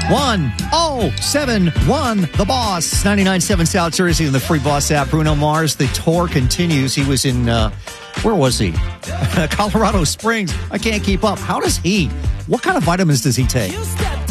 1071. The Boss, 99.7 South Jersey and the free Boss app. Bruno Mars, the tour continues. He was in, where was he? Colorado Springs. I can't keep up. How does he? What kind of vitamins does he take?